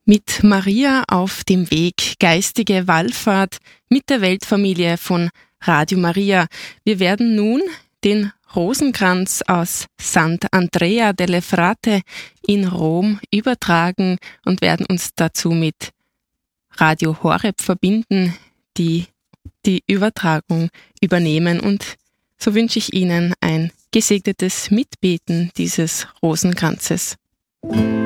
Mit Maria auf dem Weg, geistige Wallfahrt mit der Weltfamilie von Radio Maria. Wir werden nun den Rosenkranz aus Sant'Andrea delle Frate in Rom übertragen und werden uns dazu mit Radio Horeb verbinden, die die Übertragung übernehmen. Und so wünsche ich Ihnen ein gesegnetes Mitbeten dieses Rosenkranzes.